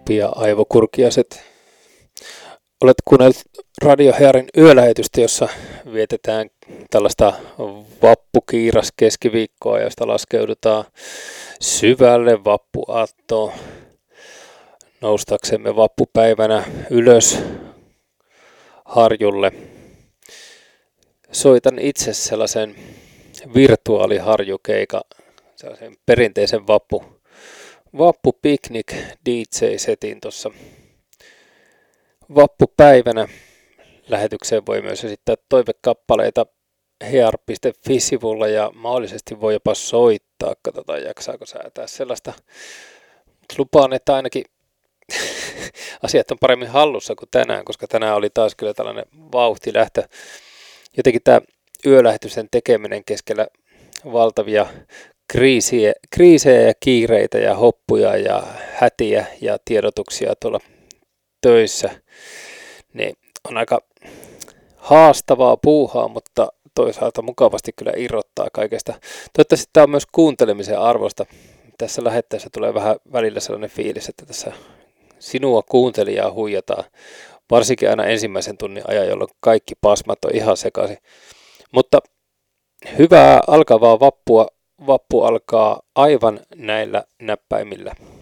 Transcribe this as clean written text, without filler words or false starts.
Pia aivokurkiaset. Olet kuunnellut Radio Hearin yölähetystä, jossa vietetään tällaista vappukiiras-keskiviikkoa, josta laskeudutaan syvälle vappuaattoon noustaksemme vappupäivänä ylös harjulle. Soitan itse sellaisen virtuaaliharjukeikan, sellaisen perinteisen vappupiknik DJ-setin tuossa vappupäivänä. Lähetykseen voi myös esittää toivekappaleita hear.fi-sivulla ja mahdollisesti voi jopa soittaa. Katsotaan, jaksaako säätää sellaista. Lupaan, että ainakin asiat on paremmin hallussa kuin tänään, koska tänään oli taas kyllä tällainen vauhtilähtö. Jotenkin tämä yölähetysten tekeminen keskellä valtavia kriisejä ja kiireitä ja hoppuja ja hätiä ja tiedotuksia tuolla töissä, niin on aika haastavaa puuhaa, mutta toisaalta mukavasti kyllä irrottaa kaikesta. Toivottavasti tämä on myös kuuntelemisen arvosta. Tässä lähettäessä tulee vähän välillä sellainen fiilis, että tässä sinua kuuntelijaa huijataan, varsinkin aina ensimmäisen tunnin ajan, jolloin kaikki pasmat on ihan sekaisin. Mutta hyvää alkavaa vappua. Vappu alkaa aivan näillä näppäimillä.